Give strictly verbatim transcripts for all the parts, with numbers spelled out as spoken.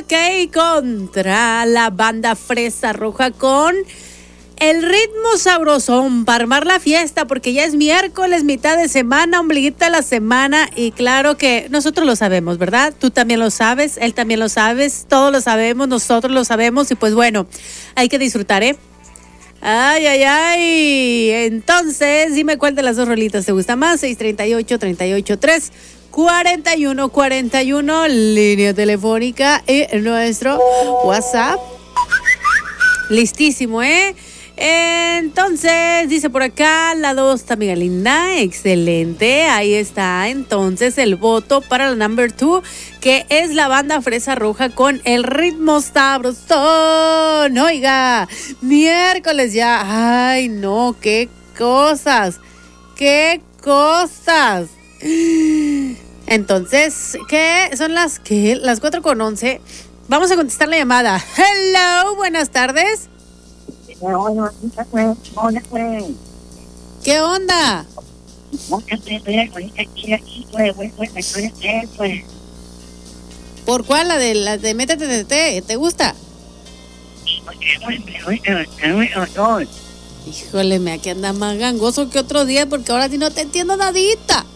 Ok, contra la banda Fresa Roja con el ritmo sabrosón para armar la fiesta, porque ya es miércoles, mitad de semana, ombliguita de la semana, y claro que nosotros lo sabemos, ¿verdad? Tú también lo sabes, él también lo sabes, todos lo sabemos, nosotros lo sabemos, y pues bueno, hay que disfrutar, ¿eh? Ay, ay, ay. Entonces, dime cuál de las dos rolitas te gusta más. seis treinta y ocho, treinta y ocho, tres, cuarenta y uno, cuarenta y uno, línea telefónica y nuestro WhatsApp. Listísimo, ¿eh? Entonces, dice por acá, la dos, amiga linda, excelente, ahí está, entonces el voto para la number two, que es la banda Fresa Roja con el ritmo sabrosón. Oiga, miércoles ya, ay no, qué cosas, qué cosas. Entonces, ¿qué son las que? Las cuatro con once, vamos a contestar la llamada. Hello, buenas tardes. ¿Qué onda? ¿Por cuál? La de la de Métete T T, ¿te gusta? Híjole, me aquí anda más gangoso que otro día, porque ahora sí no te entiendo nadita.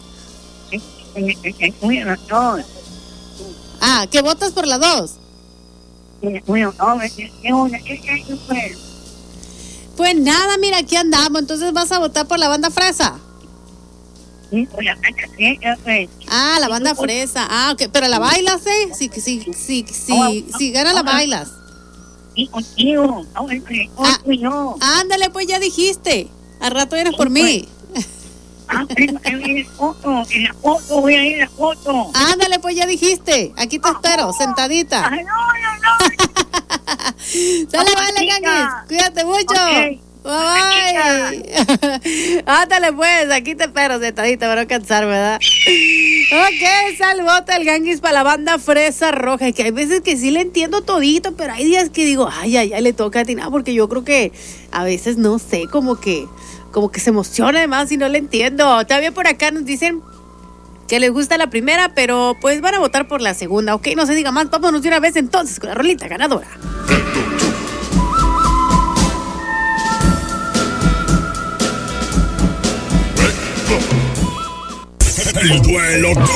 Ah, ¿qué votas por la dos? Pues nada, mira, aquí andamos. Entonces vas a votar por la banda Fresa. Ah, la banda Fresa. Ah, ok, pero la bailas, ¿eh? Sí, sí, sí, sí, si gana la bailas. Ah, ándale, pues ya dijiste. Al rato vienes por mí. Ándale, pues ya dijiste. Aquí te espero, sentadita. Sale, vale, Ganguis. Cuídate mucho. Okay. Bye bye. Ándale, pues, aquí te espero, sentadita para no cansar, ¿verdad? Ok, salvota el Ganguis para la banda Fresa Roja. Que hay veces que sí le entiendo todito, pero hay días que digo, ay, ay, ay, le toca a ti, no, porque yo creo que a veces, no sé, como que, como que se emociona además y no le entiendo. Todavía por acá nos dicen que les gusta la primera, pero pues van a votar por la segunda, ¿ok? No se diga más, vámonos de una vez entonces con la rolita ganadora. El duelo